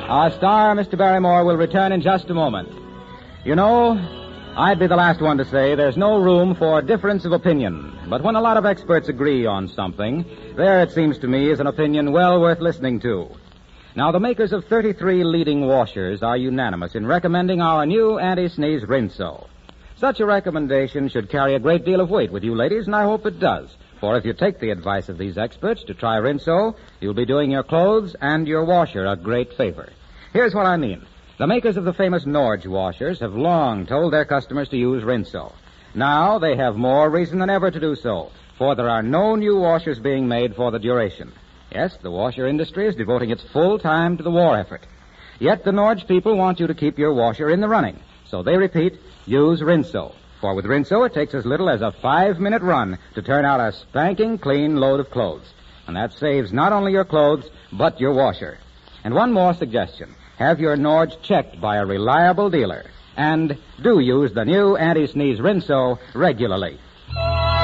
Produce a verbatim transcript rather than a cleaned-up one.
Our star, Mister Barrymore, will return in just a moment. You know, I'd be the last one to say there's no room for difference of opinion. But when a lot of experts agree on something, there, it seems to me, is an opinion well worth listening to. Now, the makers of thirty-three leading washers are unanimous in recommending our new anti-sneeze Rinso. Such a recommendation should carry a great deal of weight with you ladies, and I hope it does. For if you take the advice of these experts to try Rinso, you'll be doing your clothes and your washer a great favor. Here's what I mean. The makers of the famous Norge washers have long told their customers to use Rinso. Now they have more reason than ever to do so, for there are no new washers being made for the duration. Yes, the washer industry is devoting its full time to the war effort. Yet the Norge people want you to keep your washer in the running. So they repeat, use Rinso. For with Rinso, it takes as little as a five-minute run to turn out a spanking clean load of clothes. And that saves not only your clothes, but your washer. And one more suggestion. Have your Norge checked by a reliable dealer. And do use the new anti-sneeze Rinso regularly.